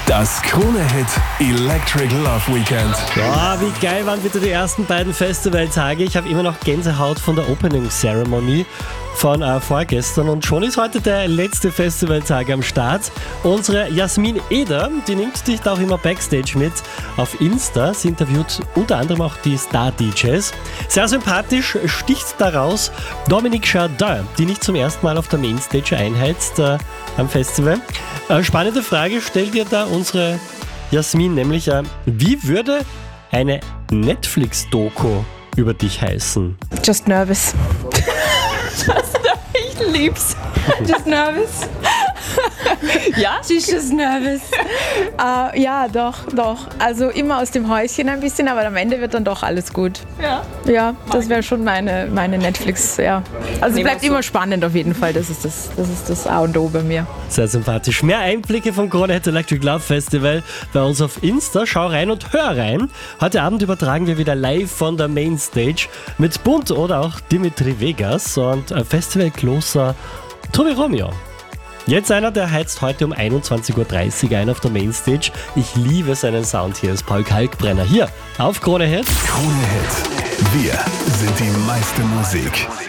Das Krone-Hit Electric Love Weekend. Boah, wie geil waren bitte die ersten beiden Festivaltage. Ich habe immer noch Gänsehaut von der Opening Ceremony von vorgestern. Und schon ist heute der letzte Festivaltag am Start. Unsere Jasmin Eder, die nimmt dich da auch immer Backstage mit auf Insta. Sie interviewt unter anderem auch die Star-DJs. Sehr sympathisch sticht daraus Dominique Chardin, die nicht zum ersten Mal auf der Mainstage einheizt am Festival. Spannende Frage stellt dir da unsere Jasmin, nämlich wie würde eine Netflix-Doku über dich heißen? Just nervous. Ich lieb's. Just nervous. Ja? She's just nervous. Ja, doch. Also immer aus dem Häuschen ein bisschen, aber am Ende wird dann doch alles gut. Ja, das wäre schon meine Netflix, ja. Also es bleibt immer spannend auf jeden Fall, das ist das A und O bei mir. Sehr sympathisch. Mehr Einblicke vom Krone-Hit Electric Love Festival bei uns auf Insta. Schau rein und hör rein. Heute Abend übertragen wir wieder live von der Mainstage mit Bunt oder auch Dimitri Vegas und Festivalcloser Tobi Romeo. Jetzt einer, der heizt heute um 21.30 Uhr ein auf der Mainstage. Ich liebe seinen Sound. Hier ist Paul Kalkbrenner hier auf Krone-Hit. Krone-Hit. Wir sind die meiste Musik.